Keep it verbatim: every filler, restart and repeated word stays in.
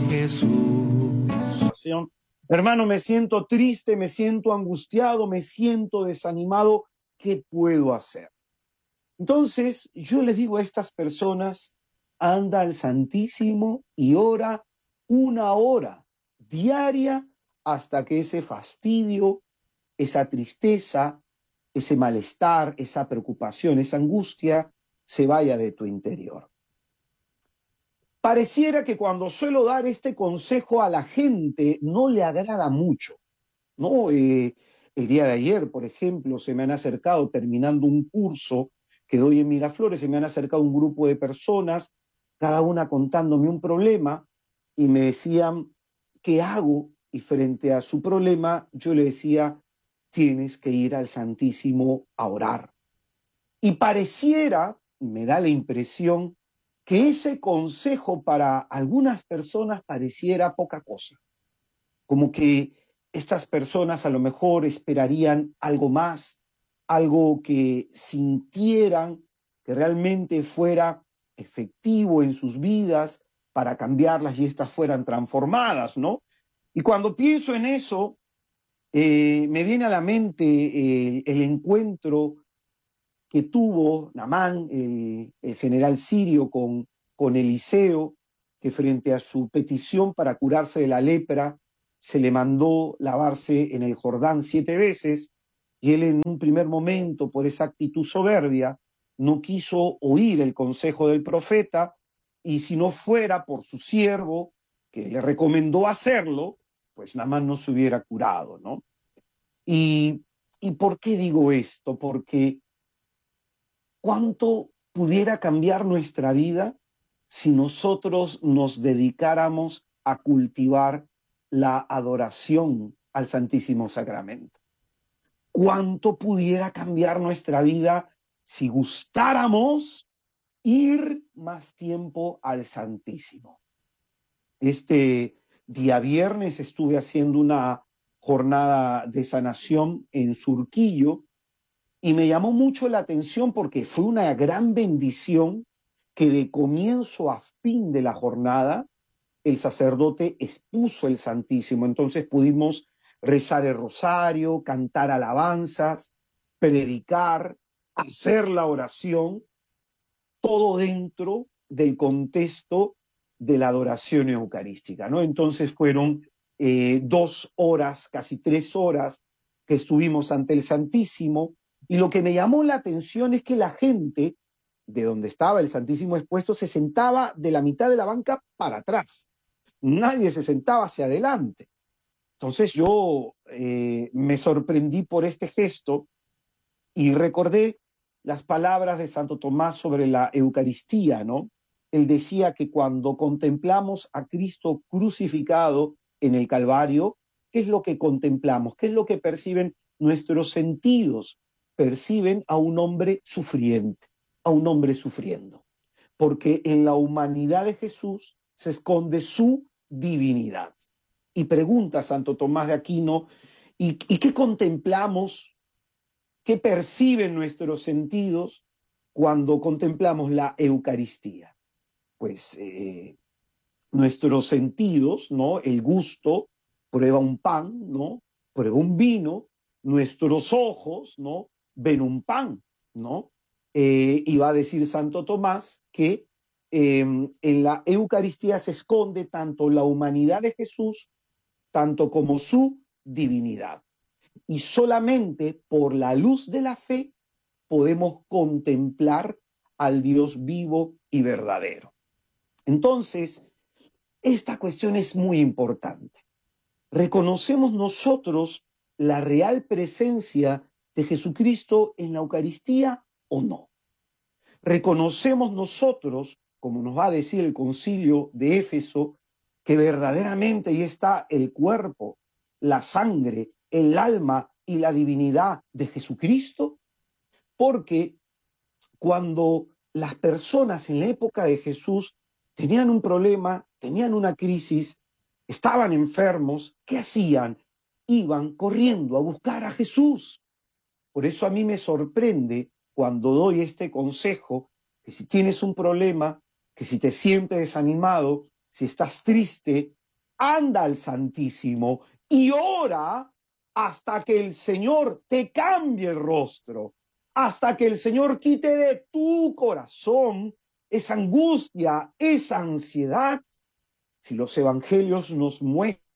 Jesús. Hermano, me siento triste, me siento angustiado, me siento desanimado. ¿Qué puedo hacer? Entonces, yo les digo a estas personas, anda al Santísimo y ora una hora diaria hasta que ese fastidio, esa tristeza, ese malestar, esa preocupación, esa angustia se vaya de tu interior. Pareciera que cuando suelo dar este consejo a la gente no le agrada mucho, ¿no? Eh, el día de ayer, por ejemplo, se me han acercado, terminando un curso que doy en Miraflores, se me han acercado un grupo de personas, cada una contándome un problema, y me decían, ¿qué hago? Y frente a su problema, yo le decía, tienes que ir al Santísimo a orar. Y pareciera, me da la impresión, que ese consejo para algunas personas pareciera poca cosa. Como que estas personas a lo mejor esperarían algo más, algo que sintieran que realmente fuera efectivo en sus vidas para cambiarlas y éstas fueran transformadas, ¿no? Y cuando pienso en eso, eh, me viene a la mente eh, el encuentro que tuvo Naamán, el, el general sirio, con, con Eliseo, que frente a su petición para curarse de la lepra, se le mandó lavarse en el Jordán siete veces, y él en un primer momento, por esa actitud soberbia, no quiso oír el consejo del profeta, y si no fuera por su siervo, que le recomendó hacerlo, pues Naamán no se hubiera curado, ¿no? Y, ¿y por qué digo esto? Porque ¿cuánto pudiera cambiar nuestra vida si nosotros nos dedicáramos a cultivar la adoración al Santísimo Sacramento? ¿Cuánto pudiera cambiar nuestra vida si gustáramos ir más tiempo al Santísimo? Este día viernes estuve haciendo una jornada de sanación en Surquillo, y me llamó mucho la atención porque fue una gran bendición que de comienzo a fin de la jornada el sacerdote expuso el Santísimo. Entonces pudimos rezar el rosario, cantar alabanzas, predicar, hacer la oración, todo dentro del contexto de la adoración eucarística, ¿no? Entonces fueron eh, dos horas, casi tres horas, que estuvimos ante el Santísimo. Y lo que me llamó la atención es que la gente, de donde estaba el Santísimo expuesto, se sentaba de la mitad de la banca para atrás. Nadie se sentaba hacia adelante. Entonces yo eh, me sorprendí por este gesto y recordé las palabras de Santo Tomás sobre la Eucaristía, ¿no? Él decía que cuando contemplamos a Cristo crucificado en el Calvario, ¿qué es lo que contemplamos? ¿Qué es lo que perciben nuestros sentidos? Perciben a un hombre sufriente, a un hombre sufriendo, porque en la humanidad de Jesús se esconde su divinidad. Y pregunta Santo Tomás de Aquino, ¿y, y qué contemplamos? ¿Qué perciben nuestros sentidos cuando contemplamos la Eucaristía? Pues eh, nuestros sentidos, ¿no? El gusto, prueba un pan, ¿no? Prueba un vino, nuestros ojos, ¿no? Ven un pan, ¿no? Eh, y va a decir Santo Tomás que eh, en la Eucaristía se esconde tanto la humanidad de Jesús, tanto como su divinidad. Y solamente por la luz de la fe podemos contemplar al Dios vivo y verdadero. Entonces, esta cuestión es muy importante. ¿Reconocemos nosotros la real presencia de Jesucristo en la Eucaristía o no? ¿Reconocemos nosotros, como nos va a decir el concilio de Éfeso, que verdaderamente ahí está el cuerpo, la sangre, el alma y la divinidad de Jesucristo? Porque cuando las personas en la época de Jesús tenían un problema, tenían una crisis, estaban enfermos, ¿qué hacían? Iban corriendo a buscar a Jesús. Por eso a mí me sorprende cuando doy este consejo, que si tienes un problema, que si te sientes desanimado, si estás triste, anda al Santísimo y ora hasta que el Señor te cambie el rostro, hasta que el Señor quite de tu corazón esa angustia, esa ansiedad. Si los evangelios nos muestran